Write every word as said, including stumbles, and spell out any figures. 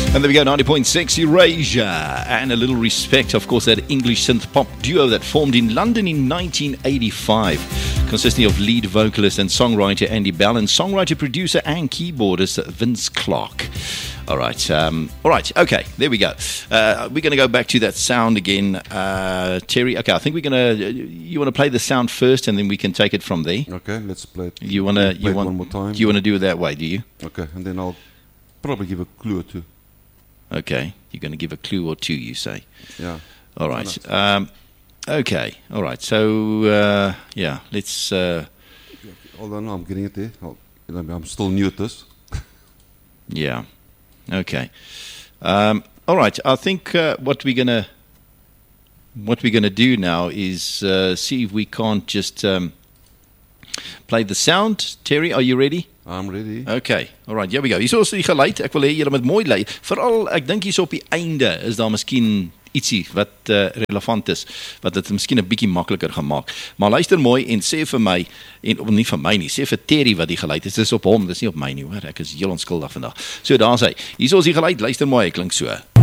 And there we go, ninety point six Erasure, and a little respect, of course, that English synth-pop duo that formed in London in nineteen eighty-five, consisting of lead vocalist and songwriter Andy Bell and songwriter, producer and keyboardist Vince Clarke. All right, um, all right, okay, there we go. Uh, we're going to go back to that sound again, uh, Terry. Okay, I think we're going to. You want to play the sound first, and then we can take it from there. Okay, let's play it. You want to? You want one more time? You want to do it that way? Do you? Okay, and then I'll probably give a clue or two. Okay, you're going to give a clue or two, you say? Yeah. All right. Um, okay. All right. So uh, yeah, let's. Uh, Hold on, I'm getting it there. I'll, I'm still new at this. yeah. Okay. Um, all right. I think uh, what we're gonna what we're gonna do now is uh, see if we can't just um, play the sound. Terry, are you ready? I'm ready. Okay, alright, here we go. Hier is ons die geluid, ek wil hê julle moet mooi lei. Veral, ek dink hier so op die einde is daar miskien ietsie wat uh, relevant is, wat dit miskien 'n bietjie makliker gemaak. Maar luister mooi en sê vir my, en nie vir my nie, sê vir Terry wat die geluid is, dis op hom, dis nie op my nie hoor, ek is heel onskuldig vandag. So daar sê, hier is ons die geluid, luister mooi, klink so.